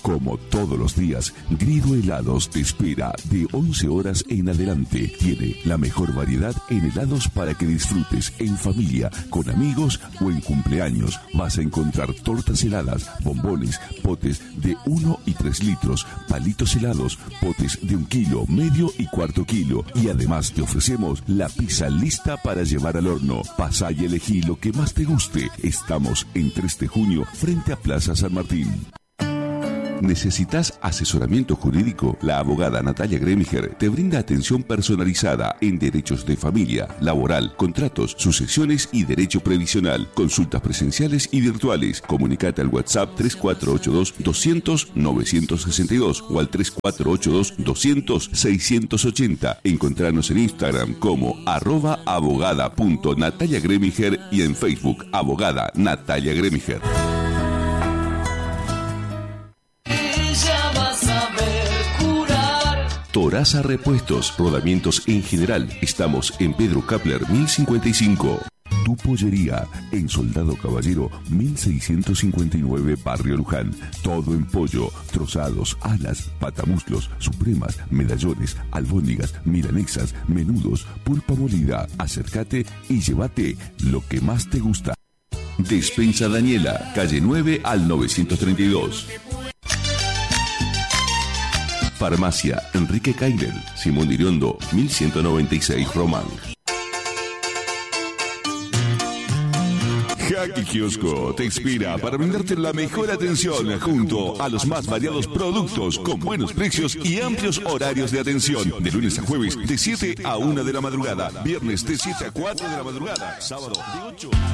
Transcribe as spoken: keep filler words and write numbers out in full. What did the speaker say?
Como todos los días, Grido Helados te espera de once horas en adelante. Tiene la mejor variedad en helados para que disfrutes en familia, con amigos o en cumpleaños. Vas a encontrar tortas heladas, bombones, potes de uno y tres litros, palitos helados, potes de un kilo, medio y cuarto kilo. Y además te ofrecemos la pizza lista para llevar al horno. Pasa y elegí lo que más te guste. Estamos en tres de junio frente a Plaza San Martín. ¿Necesitas asesoramiento jurídico? La abogada Natalia Gremiger te brinda atención personalizada en derechos de familia, laboral, contratos, sucesiones y derecho previsional. Consultas presenciales y virtuales. Comunicate al WhatsApp tres cuatro ocho dos, doscientos, novecientos sesenta y dos o al tres cuatro ocho dos, doscientos, seiscientos ochenta. Encontranos en Instagram como arroba abogada punto Natalia Gremiger y en Facebook abogada Natalia Gremiger. Toraza Repuestos, rodamientos en general. Estamos en Pedro Kapler mil cincuenta y cinco. Tu Pollería, en Soldado Caballero mil seiscientos cincuenta y nueve, Barrio Luján. Todo en pollo, trozados, alas, patamuslos, supremas, medallones, albóndigas, milanesas, menudos, pulpa molida. Acércate y llévate lo que más te gusta. Despensa Daniela, calle nueve al novecientos treinta y dos. Farmacia Enrique Cairel, Simón Diriondo, mil ciento noventa y seis, Román. Hacky Kiosco te inspira para brindarte la mejor atención junto a los más variados productos con buenos precios y amplios horarios de atención. De lunes a jueves de siete a una de la madrugada, viernes de siete a cuatro de la madrugada, sábado de ocho a